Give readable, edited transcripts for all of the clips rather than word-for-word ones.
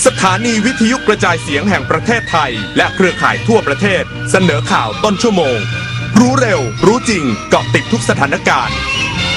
สถานีวิทยุกระจายเสียงแห่งประเทศไทยและเครือข่ายทั่วประเทศเสนอข่าวต้นชั่วโมงรู้เร็วรู้จริงเกาะติดทุกสถานการณ์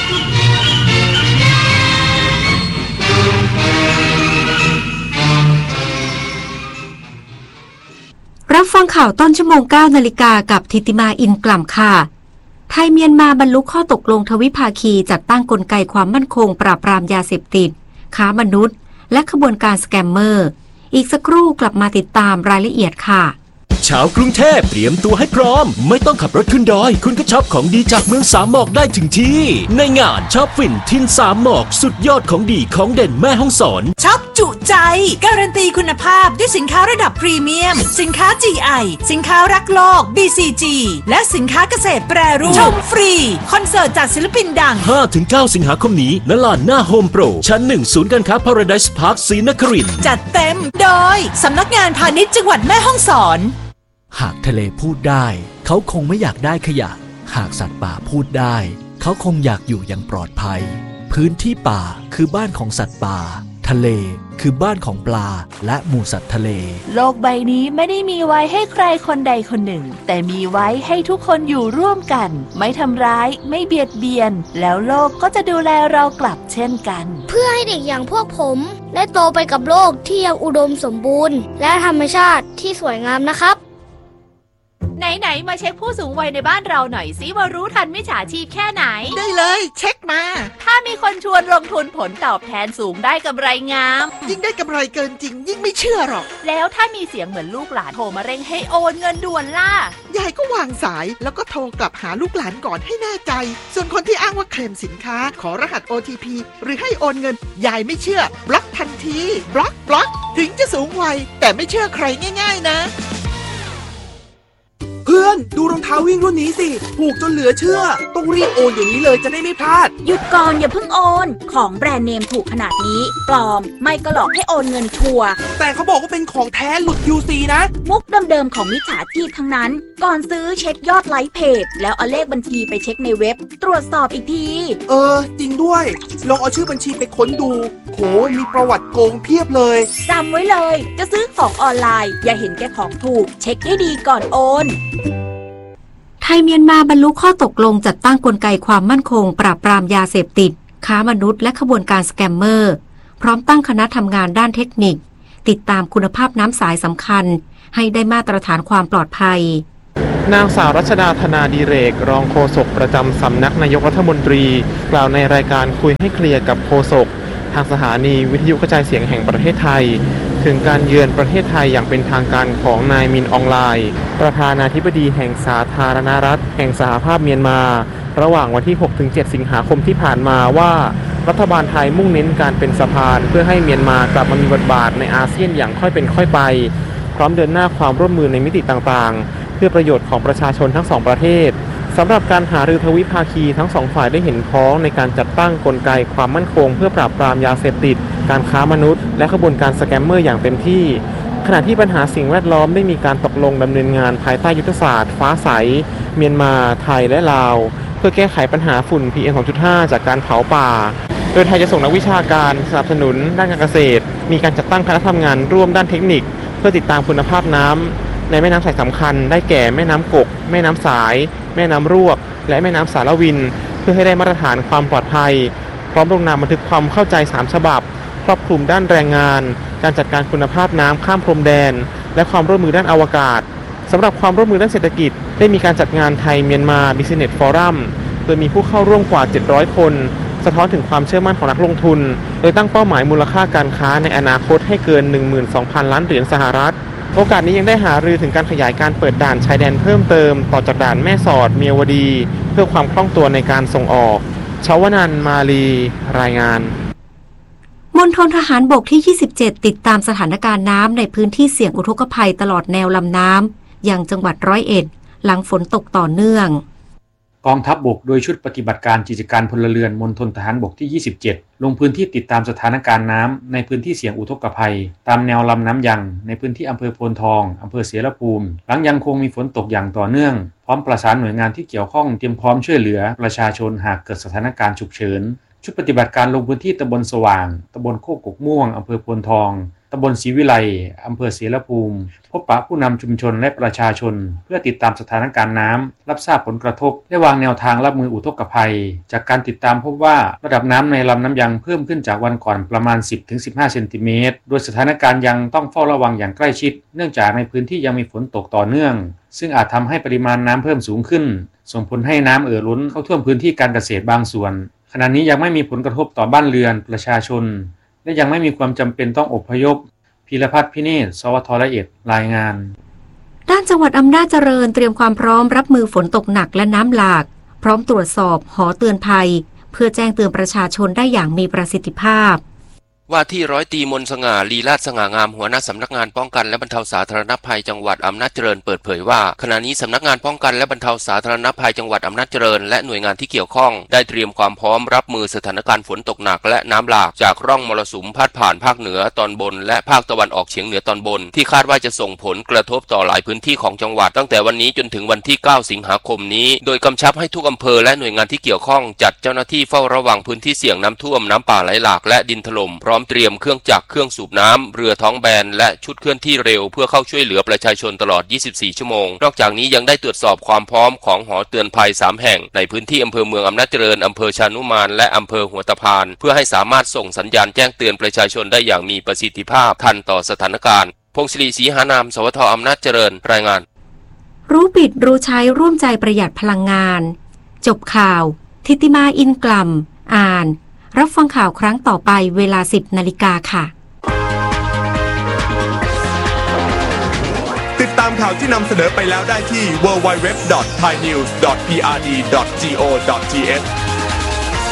รับฟังข่าวต้นชั่วโมง 9 นาฬิกากับธิติมาอินกล่ำค่ะไทยเมียนมาบรรลุข้อตกลงทวิภาคีจัดตั้งกลไกความมั่นคงปราบปรามยาเสพติดค้ามนุษย์และขบวนการสแกมเมอร์อีกสักครู่กลับมาติดตามรายละเอียดค่ะชาวกรุงเทพเตรียมตัวให้พร้อมไม่ต้องขับรถขึ้นดอยคุณก็ช็อปของดีจากเมืองสามหมอกได้ถึงที่ในงานช็อปฟินทินสามหมอกสุดยอดของดีของเด่นแม่ฮ่องสอนช็อปจุใจการันตีคุณภาพด้วยสินค้าระดับพรีเมียมสินค้า GI สินค้ารักโลก BCG และสินค้าเกษตรแปรรูปชมฟรีคอนเสิร์ตจากศิลปินดัง 5-9 สิงหาคมนี้ณลานหน้าโฮมโปรชั้น 1 ศูนย์การค้า Paradise Park ศรีนครินทร์จัดเต็มโดยสำนักงานพาณิชย์จังหวัดแม่ฮ่องสอนหากทะเลพูดได้เขาคงไม่อยากได้ขยะหากสัตว์ป่าพูดได้เขาคงอยากอยู่อย่างปลอดภัยพื้นที่ป่าคือบ้านของสัตว์ป่าทะเลคือบ้านของปลาและหมู่สัตว์ทะเลโลกใบนี้ไม่ได้มีไว้ให้ใครคนใดคนหนึ่งแต่มีไว้ให้ทุกคนอยู่ร่วมกันไม่ทำร้ายไม่เบียดเบียนแล้วโลกก็จะดูแลเรากลับเช่นกันเพื่อให้เด็กอย่างพวกผมได้โตไปกับโลกที่ยังอุดมสมบูรณ์และธรรมชาติที่สวยงามนะครับไหนมาเช็คผู้สูงวัยในบ้านเราหน่อยสิว่ารู้ทันมิจฉาชีพแค่ไหนได้เลยเช็คมาถ้ามีคนชวนลงทุนผลตอบแทนสูงได้กำไรงามยิ่งได้กำไรเกินจริงยิ่งไม่เชื่อหรอกแล้วถ้ามีเสียงเหมือนลูกหลานโทรมาเร่งให้โอนเงินด่วนล่ะยายก็วางสายแล้วก็โทรกลับหาลูกหลานก่อนให้แน่ใจส่วนคนที่อ้างว่าเคลมสินค้าขอรหัส OTP หรือให้โอนเงินยายไม่เชื่อบล็อกทันทีบล็อกถึงจะสูงวัยแต่ไม่เชื่อใครง่ายๆนะเพื่อนดูรองเท้าวิ่งรุ่นนี้สิถูกจนเหลือเชื่อต้องรีบโอนอย่างนี้เลยจะได้ไม่พลาดหยุดก่อนอย่าเพิ่งโอนของแบรนด์เนมถูกขนาดนี้ปลอมไม่ก็หลอกให้โอนเงินชัวร์แต่เขาบอกว่าเป็นของแท้หลุด QC นะมุกเดิมๆของมิจฉาชีพทั้งนั้นก่อนซื้อเช็คยอดไลค์เพจแล้วเอาเลขบัญชีไปเช็คในเว็บตรวจสอบอีกทีจริงด้วยลองเอาชื่อบัญชีไปค้นดูโหมีประวัติโกงเพียบเลยจำไว้เลยจะซื้อของออนไลน์อย่าเห็นแก่ของถูกเช็คให้ดีก่อนโอนไทยเมียนมาบรรลุข้อตกลงจัดตั้งกลไกความมั่นคงปราบปรามยาเสพติดค้ามนุษย์และขบวนการสแกมเมอร์พร้อมตั้งคณะทำงานด้านเทคนิคติดตามคุณภาพน้ำสายสำคัญให้ได้มาตรฐานความปลอดภัยนางสาวรัชดาธนาดีเรกรองโฆษกประจำสำนักนายกรัฐมนตรีกล่าวในรายการคุยให้เคลียร์กับโฆษกทางสถานีวิทยุกระจายเสียงแห่งประเทศไทยถึงการเยือนประเทศไทยอย่างเป็นทางการของนายมินอองไลน์ประธานาธิบดีแห่งสาธารณรัฐแห่งสหภาพเมียนมาระหว่างวันที่ 6-7 สิงหาคมที่ผ่านมาว่ารัฐบาลไทยมุ่งเน้นการเป็นสะพานเพื่อให้เมียนมากลับมามีบทบาทในอาเซียนอย่างค่อยเป็นค่อยไปพร้อมเดินหน้าความร่วมมือในมิติต่างๆเพื่อประโยชน์ของประชาชนทั้งสองประเทศสำหรับการหารือทวิภาคีทั้งสองฝ่ายได้เห็นพ้องในการจัดตั้งกลไกความมั่นคงเพื่อปราบปรามยาเสพติดการค้ามนุษย์และขบวนการสแกมเมอร์อย่างเต็มที่ขณะที่ปัญหาสิ่งแวดล้อมได้มีการตกลงดำเนินงานภายใต้ยุทธศาสตร์ฟ้าใสเมียนมาไทยและลาวเพื่อแก้ไขปัญหาฝุ่น PM 2.5 จากการเผาป่าโดยไทยจะส่งนักวิชาการสนับสนุนด้านการเกษตรมีการจัดตั้งคณะทำงานร่วมด้านเทคนิคเพื่อติดตามคุณภาพน้ำในแม่น้ำสายสำคัญได้แก่แม่น้ำกกแม่น้ำสายแม่น้ำรวกและแม่น้ำสารวินเพื่อให้ได้มาตรฐานความปลอดภัยพร้อมลงนามบันทึกความเข้าใจ3ฉบับครอบคลุมด้านแรงงานการจัดการคุณภาพน้ำข้ามพรมแดนและความร่วมมือด้านอวกาศสำหรับความร่วมมือด้านเศรษฐกิจได้มีการจัดงานไทยเมียนมา Business Forum โดยมีผู้เข้าร่วมกว่า700คนสะท้อนถึงความเชื่อมั่นของนักลงทุนโดยตั้งเป้าหมายมูลค่าการค้าในอนาคตให้เกิน 12,000 ล้านเหรียญสหรัฐโอกาสนี้ยังได้หารือถึงการขยายการเปิดด่านชายแดนเพิ่มเติมต่อจากด่านแม่สอดเมียวดีเพื่อความคล่องตัวในการส่งออกชวนันท์มาลีรายงานมณฑลทหารบกที่ 27 ติดตามสถานการณ์น้ำในพื้นที่เสี่ยงอุทกภัยตลอดแนวลำน้ำอย่างจังหวัด101หลังฝนตกต่อเนื่องกองทัพบกโดยชุดปฏิบัติการกิจการพลเรือนมณฑลทหารบกที่ 27 ลงพื้นที่ติดตามสถานการณ์น้ำในพื้นที่เสี่ยงอุทกภัยตามแนวลำน้ำยังในพื้นที่อำเภอโพนทองอำเภอเสรภูมิหลังยังคงมีฝนตกอย่างต่อเนื่องพร้อมประสานหน่วยงานที่เกี่ยวข้องเตรียมพร้อมช่วยเหลือประชาชนหากเกิดสถานการณ์ฉุกเฉินชุดปฏิบัติการลงพื้นที่ตำบลสว่างตำบลโคกกม่วงอำเภอโพนทองตำบลศรีวิไลอำเภอเสรภูมิพบปะผู้นำชุมชนและประชาชนเพื่อติดตามสถานการณ์น้ำรับทราบผลกระทบและวางแนวทางรับมืออุทกภัยจากการติดตามพบว่าระดับน้ำในลำน้ำยังเพิ่มขึ้นจากวันก่อนประมาณ 10-15 เซนติเมตรโดยสถานการณ์ยังต้องเฝ้าระวังอย่างใกล้ชิดเนื่องจากในพื้นที่ยังมีฝนตกต่อเนื่องซึ่งอาจทำให้ปริมาณน้ำเพิ่มสูงขึ้นส่งผลให้น้ำล้นเข้าท่วมพื้นที่การเกษตรบางส่วนขณะนี้ยังไม่มีผลกระทบต่อบ้านเรือนประชาชนและยังไม่มีความจำเป็นต้องอพยพพีรพัฒน์พิเนศ สวท.1รายงานด้านจังหวัดอำนาจเจริญเตรียมความพร้อมรับมือฝนตกหนักและน้ำหลากพร้อมตรวจสอบหอเตือนภัยเพื่อแจ้งเตือนประชาชนได้อย่างมีประสิทธิภาพว่าที่ร้อยตรีมนสง่าลีลาศสง่างามหัวหน้าสำนักงานป้องกันและบรรเทาสาธารณภัยจังหวัดอำนาจเจริญเปิดเผยว่าขณะนี้สำนักงานป้องกันและบรรเทาสาธารณภัยจังหวัดอำนาจเจริญและหน่วยงานที่เกี่ยวข้องได้เตรียมความพร้อมรับมือสถานการณ์ฝนตกหนักและน้ำหลากจากร่องมรสุมพาดผ่านภาคเหนือตอนบนและภาคตะวันออกเฉียงเหนือตอนบนที่คาดว่าจะส่งผลกระทบต่อหลายพื้นที่ของจังหวัดตั้งแต่วันนี้จนถึงวันที่9 สิงหาคมนี้โดยกำชับให้ทุกอำเภอและหน่วยงานที่เกี่ยวข้องจัดเจ้าหน้าที่เฝ้าระวังพื้นที่เสี่ยงน้ำท่วมน้ำป่าไหลหลากและดินถล่มพร้อมเตรียมเครื่องจักรเครื่องสูบน้ำเรือท้องแบนและชุดเคลื่อนที่เร็วเพื่อเข้าช่วยเหลือประชาชนตลอด24 ชั่วโมงนอกจากนี้ยังได้ตรวจสอบความพร้อมของหอเตือนภัย3แห่งในพื้นที่อำเภอเมืองอำนาจเจริญอำเภอชานุมานและอำเภอหัวตะพานเพื่อให้สามารถส่งสัญญาณแจ้งเตือนประชาชนได้อย่างมีประสิทธิภาพทันต่อสถานการณ์พงศิริศรีหานามสวท.อำนาจเจริญรายงานรู้ปิดรู้ใช้ร่วมใจประหยัดพลังงานจบข่าวทิติมาอินกล่ำอ่านรับฟังข่าวครั้งต่อไปเวลา 10 นาฬิกาค่ะติดตามข่าวที่นำเสนอไปแล้วได้ที่ www.thainews.prd.go.th